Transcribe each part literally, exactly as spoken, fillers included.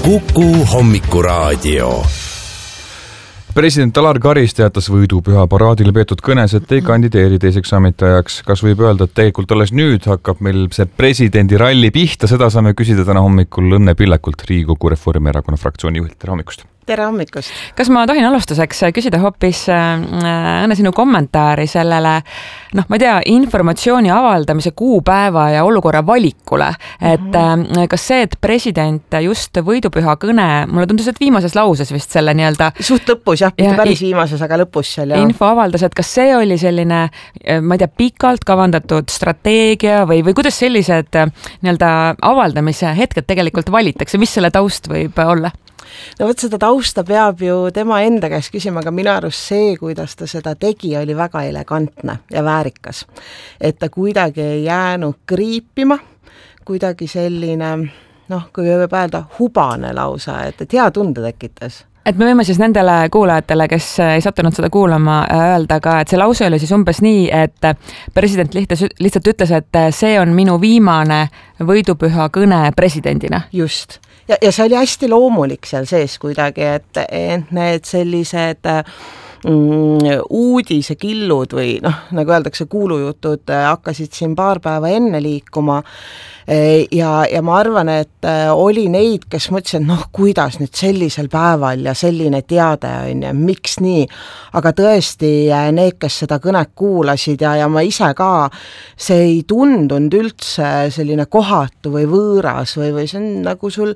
Kuku Hommikuraadio. President Alar Karis teatas võidupüha paraadile peetud kõnes, et ei kandideeri teiseks ametiajaks. Kas võib öelda, et tegelikult alles nüüd hakkab meil see presidendi ralli pihta? Seda saame küsida täna hommikul Õnne Pillakult, Riigikogu Reformierakonna fraktsiooni juhilt. Tere hommikust! Tere hommikust! Kas ma tohin alustuseks küsida hoopis Õnne sinu kommentaari sellele, noh, ma ei tea, informatsiooni avaldamise kuupäeva ja olukorra valikule, et mm-hmm. kas see, et president just võidupüha kõne, mulle tundus, et viimases lauses vist selle nii-öelda suht lõpus, jah, mitte päris viimases, aga lõpus seal. Ja. Info avaldas, et kas see oli selline, ma ei tea, pikalt kavandatud strateegia või, või kuidas sellised nii-öelda avaldamise hetked tegelikult valitakse, mis selle taust võib olla? No võt, seda tausta peab ju tema enda käest küsima, aga minu arust see, kuidas ta seda tegi, oli väga elegantne ja väärikas. Et ta kuidagi ei jäänud kriipima, kuidagi selline, noh, kui võib öelda, hubane lausa, et, et hea tunde tekitas. Et me võime siis nendele kuulajatele, kes ei sattunud seda kuulama, öelda ka, et see lause oli siis umbes nii, et president lihtsalt ütles, et see on minu viimane võidupüha kõne presidendina. Just. Ja, ja see oli hästi loomulik seal sees kuidagi, et, et need sellised mm, uudisekillud või noh, nagu öeldakse, kuulujutud hakkasid siin paar päeva enne liikuma. Ja, ja ma arvan, et oli neid, kes mõtlesid, noh, kuidas nüüd sellisel päeval ja selline teade on ja miks nii, aga tõesti need, kes seda kõnet kuulasid ja, ja ma ise ka, see ei tundunud üldse selline kohatu või võõras või, või see on nagu sul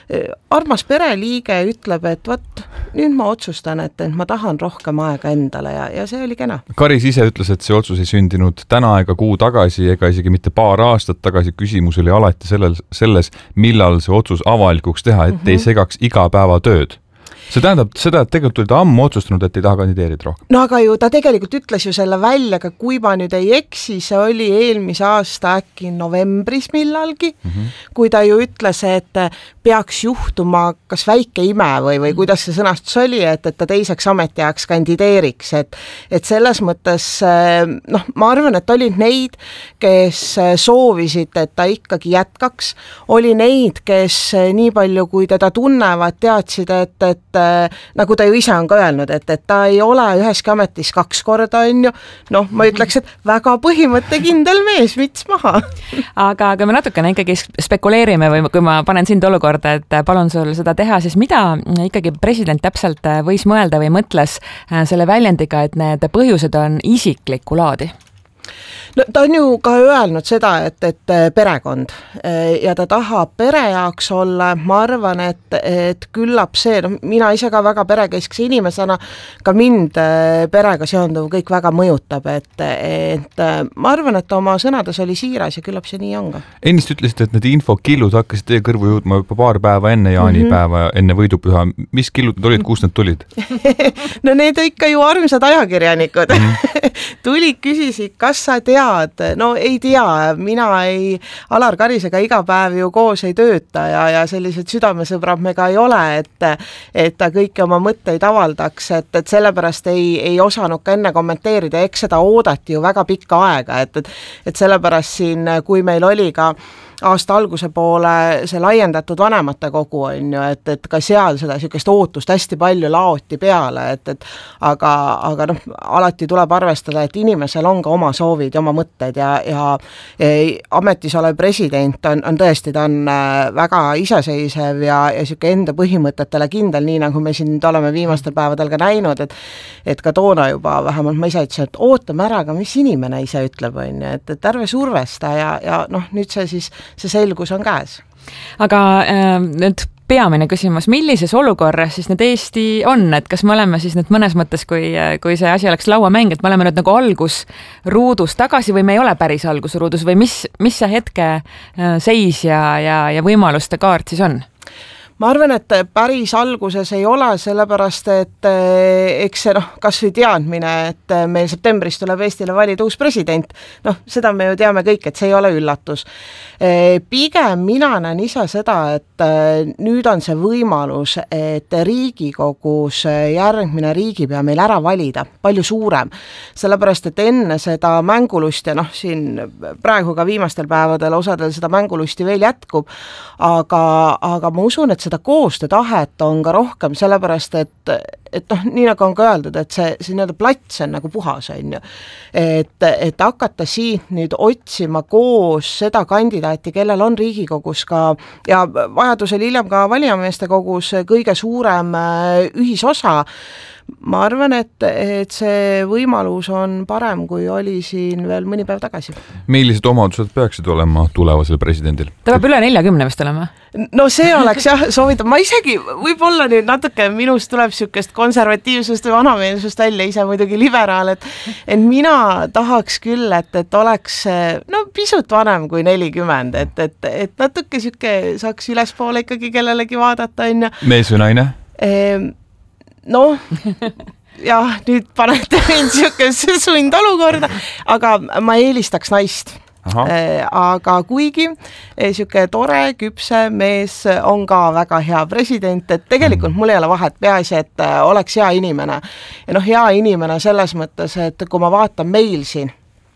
armas pereliige ütleb, et võt, nüüd ma otsustan, et, et ma tahan rohkem aega endale ja, ja see oli kena. Karis ise ütles, et see otsus ei sündinud täna ega kuu tagasi ega isegi mitte paar aastat tagasi. Küsimus oli alati sellel, selles, millal see otsus avalikuks teha, et mm-hmm. ei segaks iga päeva tööd. See tähendab seda, et tegelikult oli ta ammu otsustanud, et ei taha kandideerida rohkem. No aga ju ta tegelikult ütles ju selle välja, aga kui ma nüüd ei eksi, see oli eelmise aasta äkki novembris millalgi, mm-hmm. kui ta ju ütles, et peaks juhtuma kas väike ime või, või kuidas see sõnastus oli, et, et ta teiseks ametiajaks kandideeriks, et, et selles mõttes, noh, ma arvan, et oli neid, kes soovisid, et ta ikkagi jätkaks, oli neid, kes nii palju, kui teda tunnevad, teadsid, et, et nagu ta ju ise on ka öelnud, et, et ta ei ole üheski ametis kaks korda, on ju, noh, ma ütleks, et väga põhimõttekindel mees, mits maha. Aga, aga me natukene ikkagi spekuleerime või kui ma panen sind olukorda, et palun sul seda teha, siis mida ikkagi president täpselt võis mõelda või mõtles selle väljendiga, et need põhjused on isiklikku laadi? No, ta on ju ka öelnud seda, et, et perekond ja ta tahab pere jaoks olla, ma arvan, et, et küllap see, no, mina ise ka väga perekeskse inimesena, ka mind perega seonduv kõik väga mõjutab, et, et ma arvan, et oma sõnades oli siiras ja küllap see nii on ka. Ennist ütlesid, et need infokillud hakkasid teie kõrvu jõudma juba paar päeva enne jaanipäeva, mm-hmm. enne võidupüha. Mis killud olid, kust need tulid? No need ikka ju armsad ajakirjanikud. Mm-hmm. Tulid, küsisid, kas sa tead, no ei tea, mina ei, Alar Karisega iga päev ju koos ei tööta ja, ja sellised südamesõbrad me ka ei ole, et, et ta kõiki oma mõtteid avaldaks, et, et sellepärast ei, ei osanud ka enne kommenteerida, eks seda oodati ju väga pikka aega, et, et, et sellepärast siin, kui meil oli ka aasta alguse poole see laiendatud vanemate kogu on ju, et, et ka seal seda sükest ootust hästi palju laoti peale, et, et aga, aga noh, alati tuleb arvestada, et inimesel on ka oma soovid ja oma mõtted ja, ja, ja ametis olev president on, on tõesti, ta on väga iseseisev ja, ja süke enda põhimõtetele kindel, nii nagu me siin oleme viimastel päevadel ka näinud, et, et ka toona juba vähemalt ma ise ütlesin, et ootame ära ka, mis inimene ise ütleb, on ju, et, et ärve survesta ja, ja noh, nüüd see siis see selgus on käes. Aga äh, nüüd peamine küsimus, millises olukorras siis nüüd Eesti on, et kas me oleme siis nüüd mõnes mõttes, kui, kui see asi oleks lauamäng, et me oleme nüüd nagu algusruudus tagasi või me ei ole päris algusruudus või mis, mis see hetke seis ja, ja, ja võimaluste kaart siis on? Ma arvan, et päris alguses ei ole, sellepärast, et eks see noh, kas või teadmine, et meil septembris tuleb Eestile valida uus president, noh, seda me ju teame kõik, et see ei ole üllatus. Pigem mina näen ise seda, et nüüd on see võimalus, et Riigikogus järgmine riigipea meil ära valida, palju suurem, sellepärast, et enne seda mängulusti, noh, siin praegu ka viimastel päevadel osadel seda mängulusti veel jätkub, aga, aga ma usun, et seda koostöötahet on ka rohkem, sellepärast et, et noh, nii nagu on ka öeldud, et see, see nii-öelda plats on nagu puhas, on ju. Et, et hakata siit nüüd otsima koos seda kandidaati, kellel on Riigikogus ka ja vajadusel hiljem ka valijameeste kogus kõige suurem ühisosa, ma arvan, et, et see võimalus on parem, kui oli siin veel mõni päev tagasi. Millised omadused peaksid olema tulevasel presidendil? Ta peab üle neljakümne vist olema? No see oleks jah, soovitab. Ma isegi võib-olla nüüd natuke minust tuleb sükest konservatiivsust või vanameelsust välja, ise muidugi liberaal, et, et mina tahaks küll, et, et oleks no, pisut vanem kui nelikümmend, et, et, et natuke süke saaks ülespoole ikkagi kellelegi vaadata. Mees või naine? Ehm, noh, jah, nüüd panete mind sükesse sundolukorda, aga ma eelistaks naist. Äh, aga kuigi süke tore, küpse mees on ka väga hea president, et tegelikult mul ei ole vahet, peaasi, et oleks hea inimene. Ja noh, hea inimene selles mõttes, et kui ma vaatan meil siin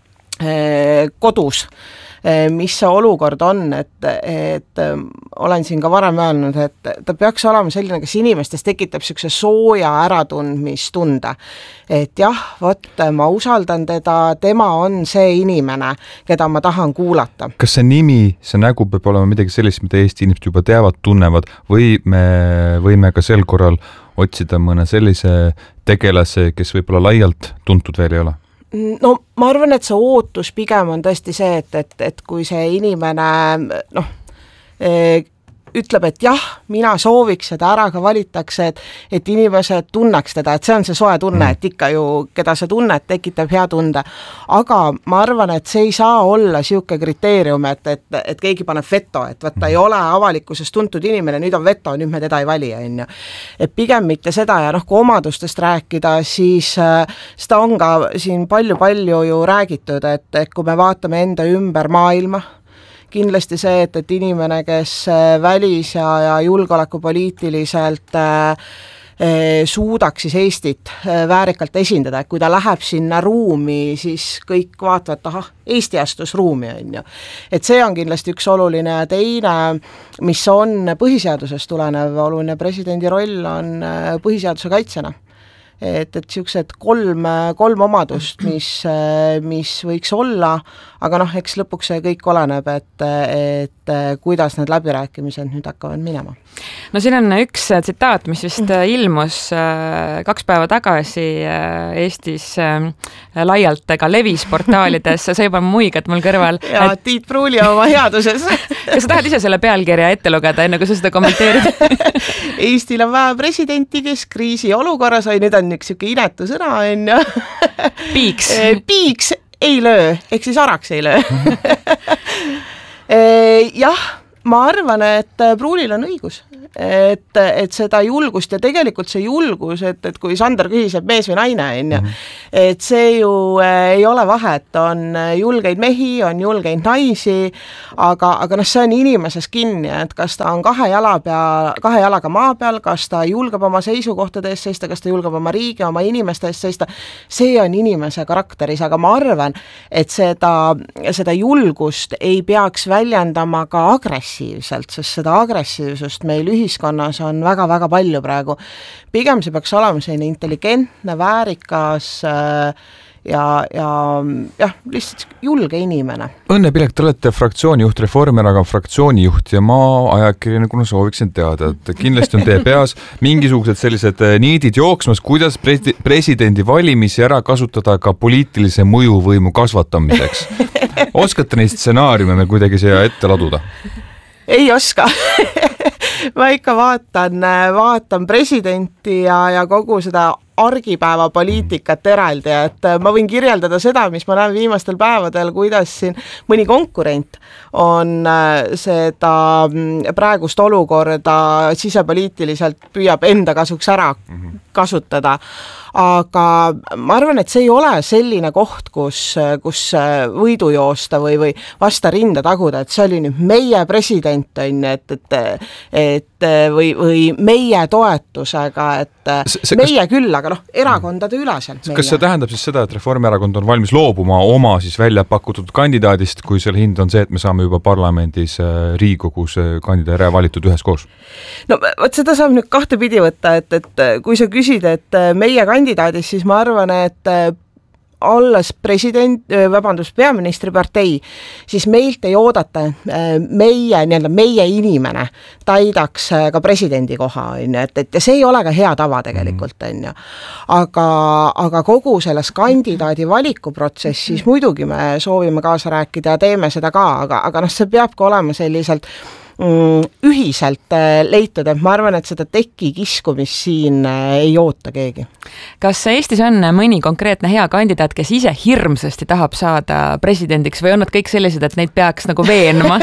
äh, kodus, mis see olukord on, et, et olen siin ka varem öelnud, et ta peaks olema selline, kes inimestes tekitab sükse sooja äratundmistunde. Et jah, vot, ma usaldan teda, tema on see inimene, keda ma tahan kuulata. Kas see nimi, see nägu peab olema midagi sellist, mida Eesti inimesed juba teavad, tunnevad, või me võime ka sel korral otsida mõne sellise tegelase, kes võib-olla laialt tuntud veel ei ole? No ma arvan, et see ootus pigem on tõesti see, et, et, et kui see inimene noh, ütleb, et jah, mina sooviks seda ära ka valitakse, et, et inimesed tunneks teda, et see on see soe tunne, et ikka ju, keda see tunned, tekitab hea tunde. Aga ma arvan, et see ei saa olla siuke kriteerium, et, et, et keegi paneb veto, et võtta ei ole avalikkuses tuntud inimene, nüüd on veto, nüüd me teda ei vali, on ju. Et pigem mitte seda ja noh, kui omadustest rääkida, siis seda on ka siin palju-palju ju räägitud, et, et kui me vaatame enda ümber maailma, kindlasti see, et, et inimene, kes välis- ja, ja julgeolekupoliitiliselt äh, suudaks siis Eestit väärikalt esindada, et kui ta läheb sinna ruumi, siis kõik vaatavad, aha, Eesti astus ruumi, on ju. Et see on kindlasti üks oluline ja teine, mis on põhiseadusest tulenev oluline, presidendi roll on põhiseaduse kaitsena. Et, et siuksed kolm, kolm omadust, mis, mis võiks olla, aga noh, eks lõpuks see kõik oleneb, et, et kuidas need läbirääkimised nüüd hakkavad minema. No siin on üks tsitaat, mis vist ilmus kaks päeva tagasi Eestis laialt ega levis portaalides, sa juba muigad mul kõrval. Ja et... Tiit Pruuli oma headuses. Kas sa tahad ise selle pealkirja ette lugeda, enne kui sa seda kommenteerid? Eestil on vaja presidenti, kes kriisi olukorras, või nüüd on üks siuke inetu sõna, on ju. Piiks. Piiks ei löö, ehk siis araks ei löö. Jah, ma arvan, et Pruulil on õigus, et, et seda julgust ja tegelikult see julgus, et, et kui Sander küsis, et mees või naine, on ju, et see ju ei ole vahet, on julgeid mehi, on julgeid naisi, aga, aga noh, see on inimeses kinni, et kas ta on kahe jala peal, kahe jalaga maa peal, kas ta julgeb oma seisukohtade eest seista, kas ta julgeb oma riigi, oma inimeste eest seista, see on inimese karakteris, aga ma arvan, et seda, seda julgust ei peaks väljendama ka agressiivselt, sest seda agressiivsust meil ühiskonnas on väga-väga palju praegu. Pigem see peaks olema selline intelligentne, väärikas ja, ja jah, lihtsalt julge inimene. Õnne Pilek, te olete fraktsioonijuht, Reformierakonna fraktsioonijuht ja ma ajakirjanikuna sooviksin teada, et kindlasti on teie peas mingisugused sellised niidid jooksmas, kuidas presidendi valimisi ära kasutada ka poliitilise mõjuvõimu kasvatamiseks. Oskate neid stsenaariume me kuidagi siia ette laduda? Ei oska. Ma ikka vaatan, vaatan presidenti ja, ja kogu seda argipäeva poliitikat eraldi, et ma võin kirjeldada seda, mis ma näen viimastel päevadel, kuidas siin mõni konkurent on seda praegust olukorda sisepoliitiliselt püüab enda kasuks ära kasutada. Aga ma arvan, et see ei ole selline koht, kus, kus võidu joosta või, või vasta rinda taguda, et see oli nüüd meie president, on, et, et, et või, või meie toetusega, et see, see, meie kas, küll, aga noh, erakondade üleselt. Kas see tähendab siis seda, et Reformierakond on valmis loobuma oma siis välja pakutud kandidaadist, kui selle hind on see, et me saame juba parlamendis Riigikogus kandidaadi valitud üheskoos? No võt seda saab nüüd kahte pidi võtta, et, et kui sa küsid, et meie kandidaadist, siis ma arvan, et alles president, vabandust, peaministripartei, siis meilt ei oodata, meie, nii-öelda meie inimene täidaks ka presidendi koha, on ju, et, et ja see ei ole ka hea tava tegelikult, on ju. Aga, aga kogu selles kandidaadi valikuprotsessis muidugi me soovime kaasa rääkida ja teeme seda ka, aga, aga noh, see peab ka olema selliselt ühiselt leitud, et ma arvan, et seda teki kiskumist siin ei oota keegi. Kas Eestis on mõni konkreetne hea kandidaat, kes ise hirmsasti tahab saada presidendiks või on nad kõik sellised, et neid peaks nagu veenma?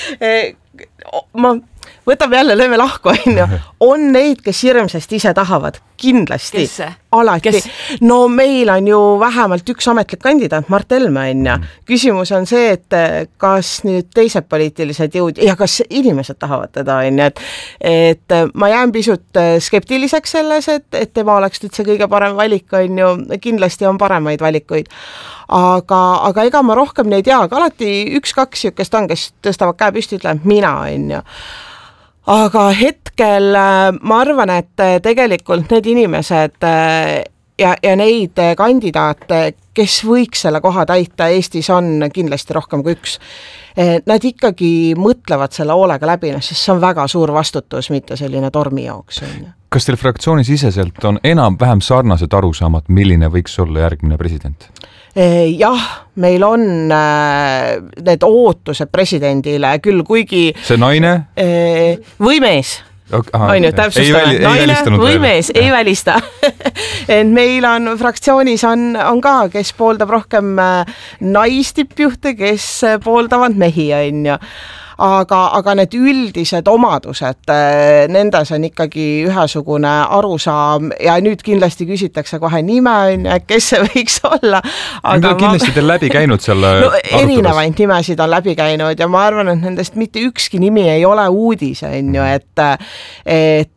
ma võtame jälle, lööme lahku, on ju. On neid, kes hirmsasti ise tahavad, kindlasti. Kes see? Alati. Kes? No meil on ju vähemalt üks ametlik kandidaat, Mart Helme, on ju. Küsimus on see, et kas nüüd teised poliitilised jõud ja kas inimesed tahavad teda, on ju. Et, et ma jään pisut skeptiliseks selles, et, et tema oleks nüüd see kõige parem valik, on ju. Kindlasti on paremaid valikuid. Aga, aga ega ma rohkem neid tea, aga alati üks-kaks jõukest on, kes tõstavad käe püsti, ütlevad mina, on ju. Aga hetkel ma arvan, et tegelikult need inimesed ja, ja neid kandidaate, kes võiks selle koha täita Eestis on kindlasti rohkem kui üks. Nad ikkagi mõtlevad selle hoolega läbi, sest see on väga suur vastutus, mitte selline tormi jooks. Kas teil fraktsioonis iseselt on enam-vähem sarnased arusaamad, milline võiks olla järgmine president? Jah, meil on need ootused presidendile, küll kuigi... See naine? Või mees. Aha, on ju, täpsustada, naine või mees, ei välista. Et meil on, fraktsioonis on, on ka, kes pooldab rohkem naistippjuhte, kes pooldavad mehi, on ju. Aga, aga need üldised omadused, nendes on ikkagi ühesugune arusaam ja nüüd kindlasti küsitakse kohe nime, kes see võiks olla. Aga on kindlasti ma... teil läbi käinud selle no, erinevaid nimesid on läbi käinud ja ma arvan, et nendest mitte ükski nimi ei ole uudis, on ju, et, et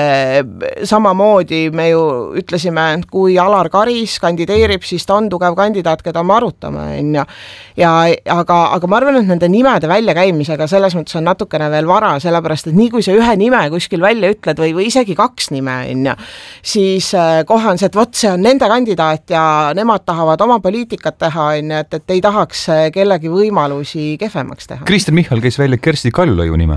samamoodi me ju ütlesime, et kui Alar Karis kandideerib, siis ta on tugev kandidaat, keda me arutame, on ju. Ja, aga, aga ma arvan, et nende nimede väljakäimisega selles mõttes on natukene veel vara, sellepärast, et nii kui sa ühe nime kuskil välja ütled või, või isegi kaks nime, on ju, siis kohe on see, et võt, see on nende kandidaat ja nemad tahavad oma poliitikat teha, on ju, et, et ei tahaks kellegi võimalusi kehvemaks teha. Kristen Michal käis välja Kersti Kaljulaiu nime?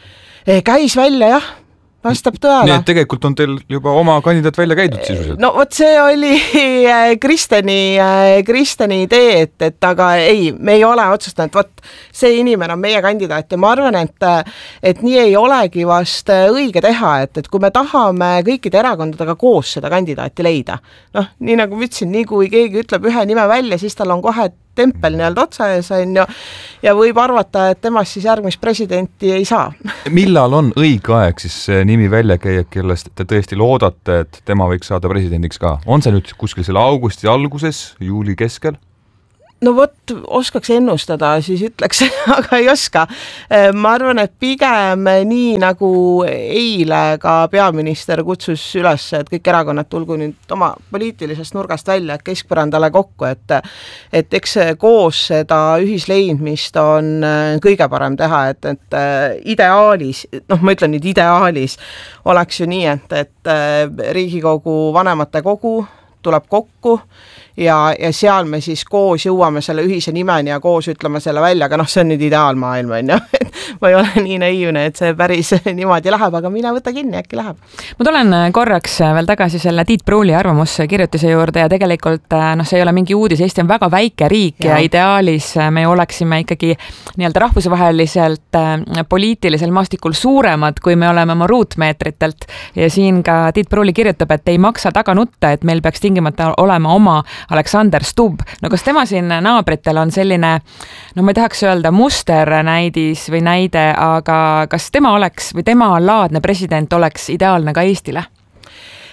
Käis välja, jah. Vastab tõele. Nii et tegelikult on teil juba oma kandidaat välja käidud sisuliselt. No vot see oli Kristeni, Kristeni idee, et, et aga ei, me ei ole otsustanud, vot see inimene on meie kandidaat ja ma arvan, et, et nii ei olegi vast õige teha, et, et kui me tahame kõikide erakondadega koos seda kandidaati leida, noh, nii nagu ma ütlesin, nii kui keegi ütleb ühe nime välja, siis tal on kohe tempel nii-öelda otsa ees on ju, ja võib arvata, et temast siis järgmist presidenti ei saa. Millal on õige aeg siis nimi välja käia, kellest te tõesti loodate, et tema võiks saada presidendiks ka? On see nüüd kuskil selle augusti alguses, juuli keskel? No vot, oskaks ennustada, siis ütleks, aga ei oska. Ma arvan, et pigem nii nagu eile ka peaminister kutsus üles, et kõik erakonnad tulgu nüüd oma poliitilisest nurgast välja keskpõrandale kokku, et, et eks koos seda ühisleidmist on kõige parem teha, et, et ideaalis, noh ma ütlen nüüd ideaalis, oleks ju nii, et, et Riigikogu vanemate kogu tuleb kokku ja, ja seal me siis koos jõuame selle ühise nimeni ja koos ütleme selle välja, aga noh, see on nüüd ideaalmaailm, on ju. Ma ei ole nii naiivne, et see päris niimoodi läheb, aga mine võta kinni, äkki läheb. Ma tulen korraks veel tagasi selle Tiit Pruuli arvamuskirjutise juurde ja tegelikult noh, see ei ole mingi uudis, Eesti on väga väike riik ja, ja ideaalis me oleksime ikkagi nii-öelda rahvusvaheliselt poliitilisel maastikul suuremad, kui me oleme oma ruutmeetritelt ja siin ka Tiit Pruuli kirjutab, et ei maksa taga nutta, et meil peaks tingimata olema oma Aleksander Stubb. No kas tema siin naabritel on selline, no ma ei tahaks öelda musternäidis või näide, aga kas tema oleks või tema laadne president oleks ideaalne ka Eestile?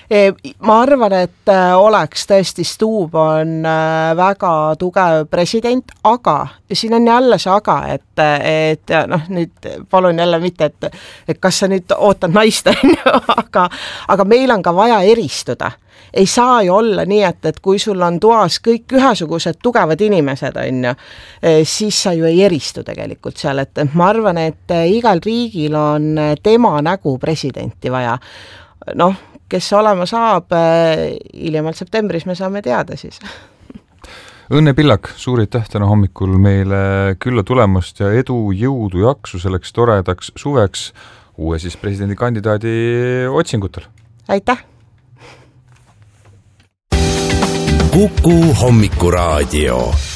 ma arvan, et oleks tõesti, Stubb on väga tugev president, aga siin on jälle see aga, et, et noh, nüüd palun jälle mitte, et, et kas sa nüüd ootad naist, aga, aga meil on ka vaja eristuda. Ei saa ju olla nii, et, et kui sul on toas kõik ühesugused tugevad inimesed, on ju, siis sa ju ei eristu tegelikult seal, et ma arvan, et igal riigil on tema nägu presidenti vaja. Noh, kes olema saab, hiljemalt septembris me saame teada siis. Õnne Pillak, suur aitäh täna hommikul meile külla tulemast ja edu, jõudu, jaksu selleks toredaks suveks uue siis presidendikandidaadi otsingutel. Aitäh! Kuku Hommikuraadio.